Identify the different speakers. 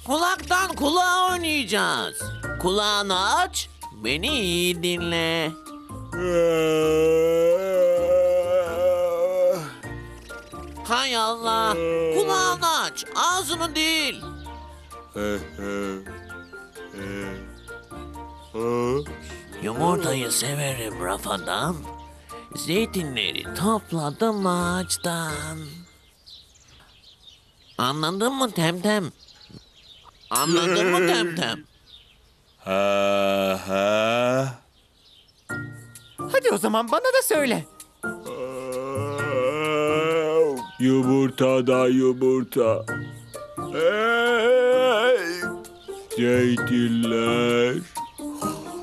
Speaker 1: Kulaktan kulağa oynayacağız. Kulağını aç, beni iyi dinle. Hay Allah, kulağını aç, ağzını değil. Yumurtayı severim rafadan. Zeytinleri topladım ağaçtan. Anladın mı Temtem? Anladın mı Temtem?
Speaker 2: Ha ha.
Speaker 3: Hadi o zaman bana da söyle.
Speaker 2: Yumurta da yumurta. Zeytinler.